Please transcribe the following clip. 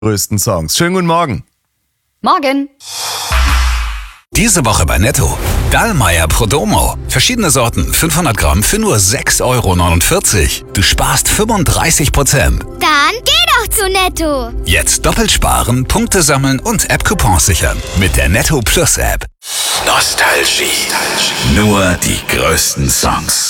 größten Songs. Schönen guten Morgen. Morgen. Diese Woche bei Netto. Dallmayr Prodomo. Verschiedene Sorten, 500 Gramm für nur 6,49 €. Du sparst 35%. Dann geh doch zu Netto. Jetzt doppelt sparen, Punkte sammeln und App-Coupons sichern. Mit der Netto Plus App. Nostalgie. Nur die größten Songs.